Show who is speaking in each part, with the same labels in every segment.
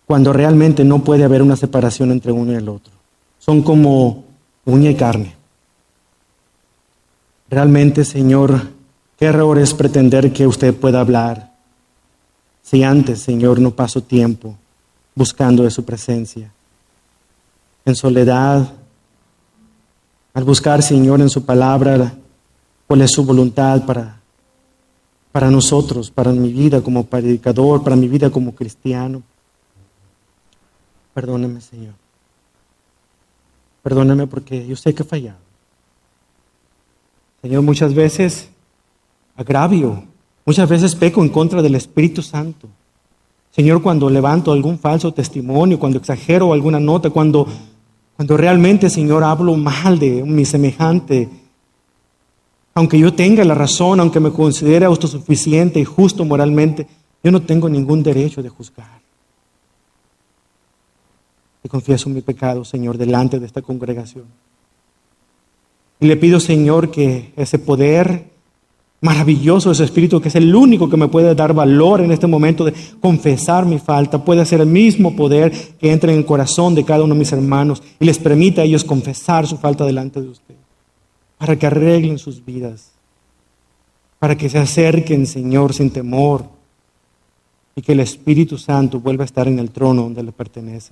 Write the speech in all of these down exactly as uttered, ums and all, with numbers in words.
Speaker 1: cuando realmente no puede haber una separación entre uno y el otro. Son como uña y carne. Realmente, Señor, qué error es pretender que usted pueda hablar si antes, Señor, no paso tiempo buscando de su presencia. En soledad, al buscar, Señor, en su palabra, cuál es su voluntad para, para nosotros, para mi vida como predicador, para mi vida como cristiano. Perdóname, Señor. Perdóname porque yo sé que he fallado. Señor, muchas veces agravio, muchas veces peco en contra del Espíritu Santo. Señor, cuando levanto algún falso testimonio, cuando exagero alguna nota, cuando, cuando realmente, Señor, hablo mal de mi semejante, aunque yo tenga la razón, aunque me considere autosuficiente y justo moralmente, yo no tengo ningún derecho de juzgar. Y confieso mi pecado, Señor, delante de esta congregación. Y le pido, Señor, que ese poder maravilloso, ese Espíritu, que es el único que me puede dar valor en este momento de confesar mi falta, puede ser el mismo poder que entre en el corazón de cada uno de mis hermanos y les permita a ellos confesar su falta delante de usted, para que arreglen sus vidas, para que se acerquen, Señor, sin temor, y que el Espíritu Santo vuelva a estar en el trono donde le pertenece.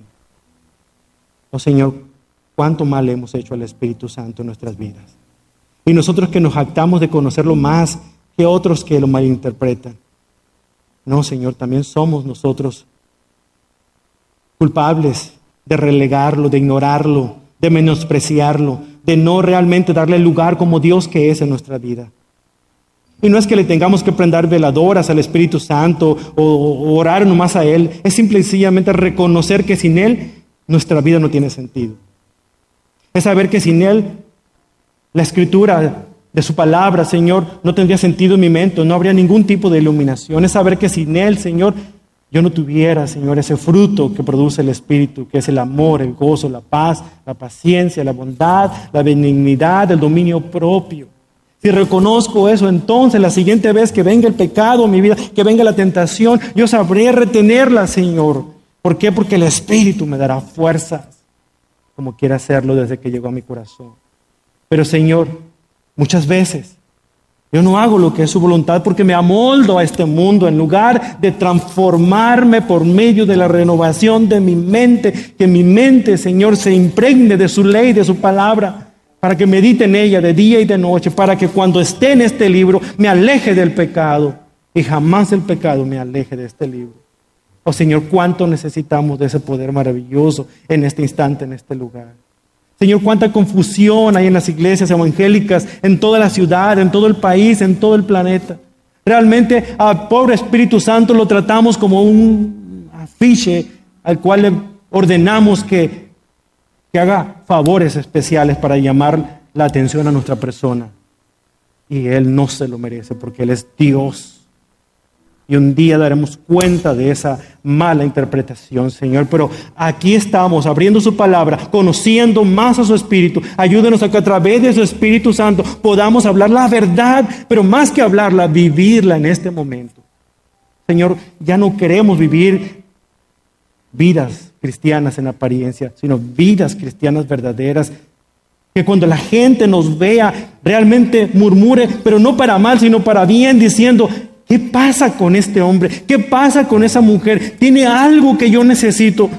Speaker 1: Oh Señor, cuánto mal hemos hecho al Espíritu Santo en nuestras vidas. Y nosotros que nos jactamos de conocerlo más que otros que lo malinterpretan. No, Señor, también somos nosotros culpables de relegarlo, de ignorarlo, de menospreciarlo, de no realmente darle lugar como Dios que es en nuestra vida. Y no es que le tengamos que prender veladoras al Espíritu Santo o, o orar nomás a Él. Es simple y sencillamente reconocer que sin Él nuestra vida no tiene sentido. Es saber que sin Él la escritura de su palabra, Señor, no tendría sentido en mi mente, no habría ningún tipo de iluminación. Es saber que sin Él, Señor, yo no tuviera, Señor, ese fruto que produce el Espíritu, que es el amor, el gozo, la paz, la paciencia, la bondad, la benignidad, el dominio propio. Si reconozco eso, entonces la siguiente vez que venga el pecado en mi vida, que venga la tentación, yo sabré retenerla, Señor. ¿Por qué? Porque el Espíritu me dará fuerzas, como quiera hacerlo desde que llegó a mi corazón. Pero, Señor, muchas veces yo no hago lo que es su voluntad porque me amoldo a este mundo en lugar de transformarme por medio de la renovación de mi mente, que mi mente, Señor, se impregne de su ley, de su palabra, para que medite en ella de día y de noche, para que cuando esté en este libro me aleje del pecado y jamás el pecado me aleje de este libro. Oh Señor, cuánto necesitamos de ese poder maravilloso en este instante, en este lugar. Señor, cuánta confusión hay en las iglesias evangélicas, en toda la ciudad, en todo el país, en todo el planeta. Realmente al pobre Espíritu Santo lo tratamos como un afiche al cual le ordenamos que, que haga favores especiales para llamar la atención a nuestra persona. Y Él no se lo merece porque Él es Dios. Y un día daremos cuenta de esa mala interpretación, Señor. Pero aquí estamos, abriendo su palabra, conociendo más a su Espíritu. Ayúdenos a que a través de su Espíritu Santo podamos hablar la verdad, pero más que hablarla, vivirla en este momento. Señor, ya no queremos vivir vidas cristianas en apariencia, sino vidas cristianas verdaderas. Que cuando la gente nos vea, realmente murmure, pero no para mal, sino para bien, diciendo: ¿qué pasa con este hombre? ¿Qué pasa con esa mujer? ¿Tiene algo que yo necesito?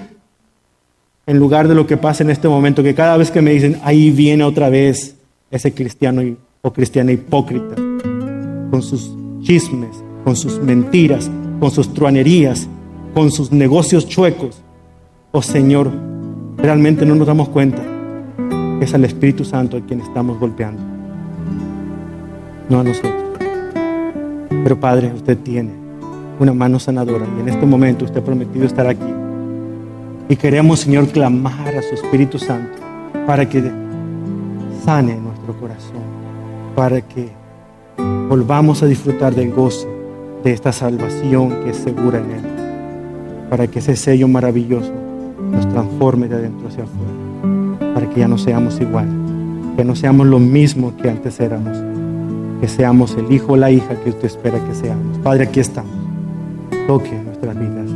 Speaker 1: En lugar de lo que pasa en este momento, que cada vez que me dicen, ahí viene otra vez ese cristiano o cristiana hipócrita, con sus chismes, con sus mentiras, con sus truanerías, con sus negocios chuecos. Oh Señor, realmente no nos damos cuenta que es al Espíritu Santo a quien estamos golpeando, no a nosotros. Pero Padre, usted tiene una mano sanadora y en este momento usted ha prometido estar aquí. Y queremos, Señor, clamar a su Espíritu Santo para que sane nuestro corazón, para que volvamos a disfrutar del gozo de esta salvación que es segura en Él, para que ese sello maravilloso nos transforme de adentro hacia afuera, para que ya no seamos igual, que no seamos lo mismo que antes éramos, que seamos el hijo o la hija que usted espera que seamos. Padre, aquí estamos. Toque nuestras vidas.